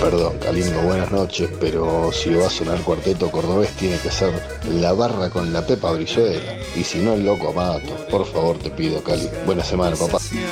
Perdón, Calingo, buenas noches, pero si va a sonar cuarteto cordobés tiene que ser La Barra con la Pepa Brizuela. Y si no, el Loco Amato. Por favor, te pido, Cali. Buena semana, papá.